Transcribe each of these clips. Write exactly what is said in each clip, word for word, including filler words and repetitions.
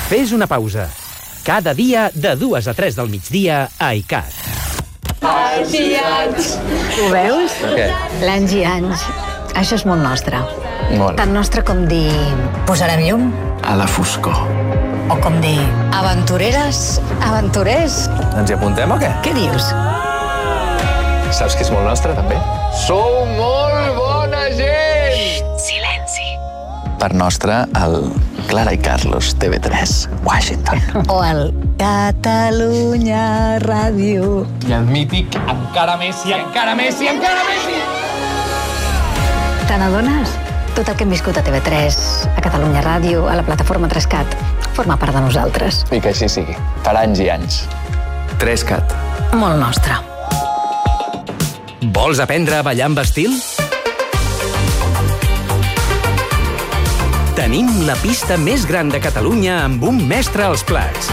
Fes una pausa. Cada dia, de dues a tres del migdia, a ICAT. Anys i anys. Ho veus? Què? L'anys i anys. Això és molt nostre. Molt. Tan nostre com dir... Posarem llum? A la foscor. O com dir... Aventureres, aventurers. Ens hi apuntem o què? Què dius? Saps que és molt nostre, també? Sou molt bona gent! Xxt, silenci. Per nostre, el Clara i Carlos, T V tres, Washington. O el Catalunya Ràdio. I el mític Encara Messi, encara Messi, encara Messi! Te n'adones? Tot el que hem viscut a T V tres, a Catalunya Ràdio, a la plataforma tres cat, forma part de nosaltres. I que així sigui. Per anys i anys. tres cat. Molt nostre. Vols aprendre a ballar amb estil? Tenim la pista més gran de Catalunya amb un mestre als plats.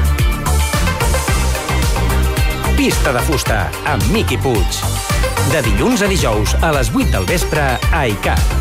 Pista de fusta, amb Miqui Puig. De dilluns a dijous, a les vuit del vespre, a ICAT.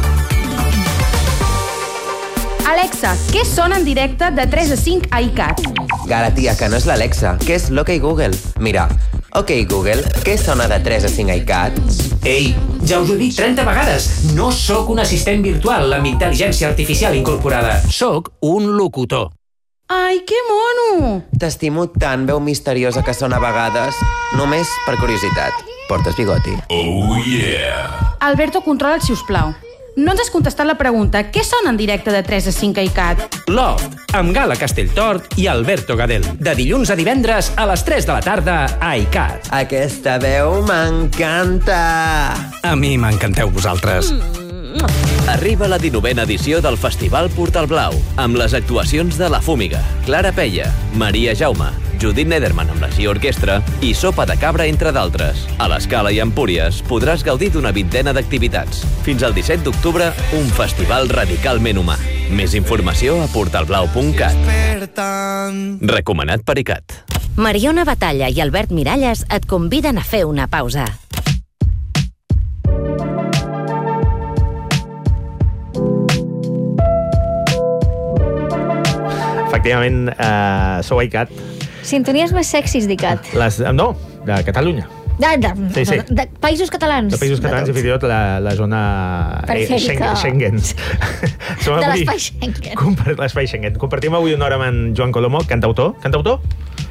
Alexa, què sona en directe de tres a cinc a ICAT? Gara, tia, que no és l'Alexa, que és l'Ok Google. Mira, Ok Google, què sona de tres a cinc a ICAT? Ei, ja us ho he dit trenta vegades. No sóc un assistent virtual amb intel·ligència artificial incorporada. Sóc un locutor. Ai, que mono! T'estimo tant, veu misteriosa que sona a vegades. Només per curiositat. Portes bigoti? Oh, yeah! Alberto, controla't, si us plau. No ens has contestat la pregunta. Què sona en directe de tres a cinc a ICAT? Loft, amb Gala Castelltort i Alberto Gadel. De dilluns a divendres a les tres de la tarda a ICAT. Aquesta veu m'encanta! A mi m'encanteu vosaltres. Arriba la dinovena edició del Festival Portal Blau, amb les actuacions de La Fúmiga, Clara Peia, Maria Jaume, Judit Nederman amb la G Orquestra i Sopa de Cabra, entre d'altres. A l'Escala i Empúries podràs gaudir d'una vintena d'activitats. Fins al disset d'octubre, un festival radicalment humà. Més informació a portalblau punt cat. Recomanat per ICAT. Mariona Batalla i Albert Miralles et conviden a fer una pausa. Efectivament, uh, sou a ICAT. Sintonies més sexis d'ICAT. Les, no, de Catalunya. De, de, Sí, sí. de, de països catalans. De països catalans i fins i tot la, la zona Perifèrica. Schengen. Som De avui- l'espai Schengen. Compar- L'espai Schengen. Compartim avui una hora amb en Joan Colomo, cantautor. Cantautor?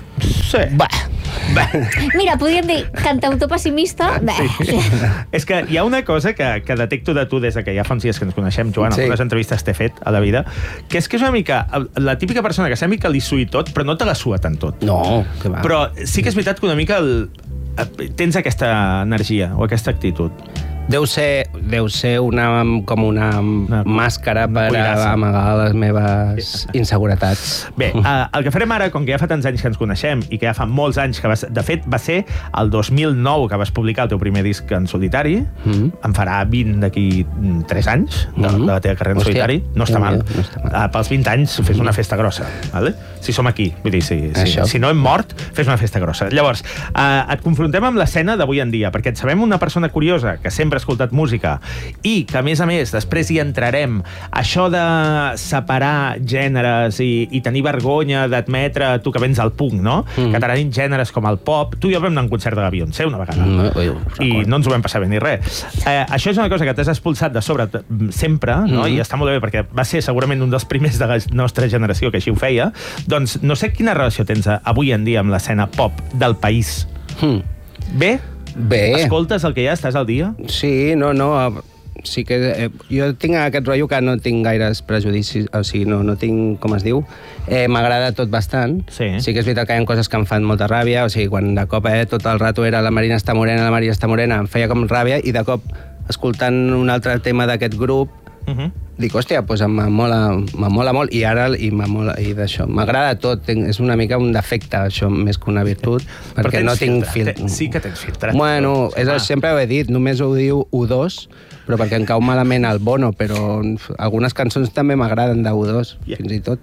Sí. Bah. Bah. Mira, podríem dir cantautor pessimista. Bah. Sí. És que hi ha una cosa que, que detecto de tu des de que ja fa uns dies que ens coneixem, Joan, Sí. algunes entrevistes t'he fet a la vida, que és que és una mica la típica persona que sembla que li sui tot, però no te la sua tant tot. No, que va. Però sí que és veritat que una mica el, tens aquesta energia o aquesta actitud. Deu ser, deu ser una, com una, una màscara per cuirassa. amagar les meves inseguretats. Bé, uh, el que farem ara, com que ja fa tants anys que ens coneixem i que ja fa molts anys que vas... De fet, va ser el dos mil nou que vas publicar el teu primer disc en solitari. Mm. En farà vint d'aquí tres anys de, Mm. de la teva carrera en Hòstia, solitari. No està mal. no està mal. Uh, pels vint anys fes una festa grossa. Vale? Si som aquí. Vull dir, si, si, Això. si no hem mort, fes una festa grossa. Llavors, uh, et confrontem amb l'escena d'avui en dia, perquè et sabem una persona curiosa que sempre ha escoltat música i que, a més a més, després hi entrarem, això de separar gèneres i, i tenir vergonya d'admetre, tu que vens al punk, no? Mm. Que t'agradin gèneres com el pop. Tu i jo vam anar a un concert de la Beyoncé una vegada. No, oi, I no ens ho vam passar bé ni res. Eh, això és una cosa que t'has expulsat de sobre t- sempre, no? Mm. I està molt bé perquè va ser segurament un dels primers de la nostra generació que així ho feia. Doncs no sé quina relació tens avui en dia amb l'escena pop del país. Mm. Bé? Bé. Escoltes el que hi ha? Estàs al dia? Sí, no, no... Sí que eh, jo tinc aquest rotllo que no tinc gaires prejudicis, o sigui, no, no tinc, com es diu, eh, m'agrada tot bastant. Sí. Sí que és veritat que hi ha coses que em fan molta ràbia, o sigui, quan de cop eh, tot el rato era la Marina està morena, la Maria està morena, em feia com ràbia, i de cop, escoltant un altre tema d'aquest grup, Uh -huh. dic, hòstia, doncs m'amola, m'amola molt, i ara i m'amola, i d'això, m'agrada tot, tinc, és una mica un defecte, això, més que una virtut, Però perquè tens no tinc filtre, filtre. Sí que tens filtre. Bueno, és, Home. sempre ho he dit, només ho diu U dos, però perquè em cau malament el Bono, però algunes cançons també m'agraden de U dos, Yeah. fins i tot.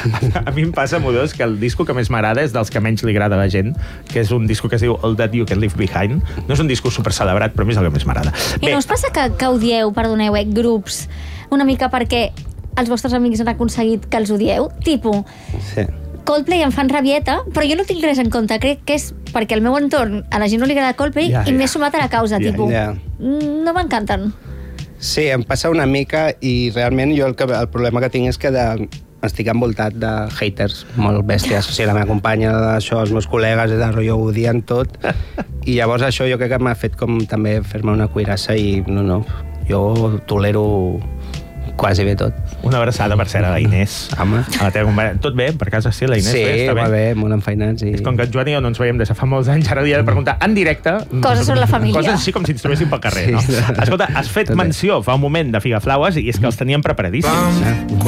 A mi em passa amb U dos que el disco que més m'agrada és dels que menys li agrada a la gent, que és un disco que es diu All That You Can Leave Behind. No és un disco super celebrat, però a mi és el que més m'agrada. I no us passa que, que odieu, perdoneu, eh, grups una mica perquè els vostres amics han aconseguit que els odieu? Tipo, Sí. Coldplay em fan rabieta, però jo no tinc res en compte. Crec que és perquè al meu entorn a la gent no li agrada Coldplay Ja, i ja. m'he sumat a la causa, Ja, tipo, ja. mm, no m'encanten. Sí, em passa una mica i realment jo el, que, el problema que tinc és que de, estic envoltat de haters molt bèsties. O sigui, la meva companya, això, els meus col·legues, de rotllo, ho odien tot. I llavors això jo crec que m'ha fet com també fer-me una cuirassa i no, no, jo tolero quasi bé tot. Una abraçada, per cert, a la Inés. Home. A la teva companya. Tot bé? Per casa sí, la Inés? Sí, bé, està va bé. bé, molt enfeinats. I... És com que en Joan i jo no ens veiem des de fa molts anys, ara li he de preguntar en directe... Coses sobre la família. Coses així com si ens trobéssim pel carrer, Sí. no? Escolta, has fet Tot bé. menció fa un moment de Figaflaues i és que els teníem preparadíssims.